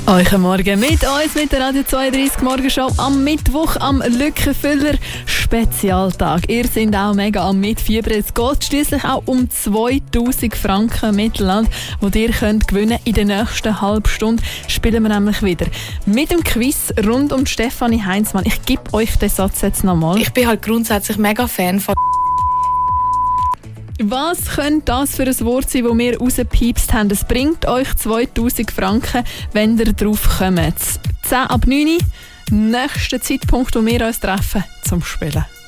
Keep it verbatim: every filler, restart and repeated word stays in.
Euch Morgen mit uns, mit der Radio zweiunddreißig Morgenshow am Mittwoch, am Lückenfüller Spezialtag. Ihr seid auch mega am Mitfiebern. Es geht schliesslich auch um zweitausend Franken Mittelland, die ihr könnt gewinnen. In der nächsten halben Stunde spielen wir nämlich wieder mit dem Quiz rund um Stefanie Heinzmann. Ich gebe euch den Satz jetzt nochmal. Ich bin halt grundsätzlich mega Fan von... Was könnte das für ein Wort sein, das wir rausgepiepst haben? Es bringt euch zweitausend Franken, wenn ihr drauf kommt. zehn ab neun, nächster Zeitpunkt, wo wir uns treffen zum Spielen.